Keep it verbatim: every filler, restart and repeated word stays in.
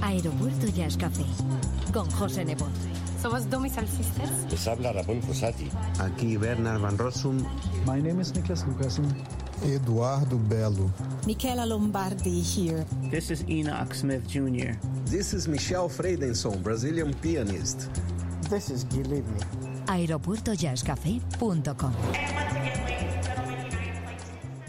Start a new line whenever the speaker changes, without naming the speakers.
Aeropuerto Jazz Café, con José Nebot.
Somos Domicile Sisters.
Les habla Ramón Fossati.
Aquí Bernard Van Rossum.
My name is Niklas Lucassen.
Eduardo Belo.
Michela Lombardi here.
This is Enoch Smith Junior
This is Michelle Freidenson, Brazilian pianist.
This is Guy Livni.
aeropuerto jazz café punto com.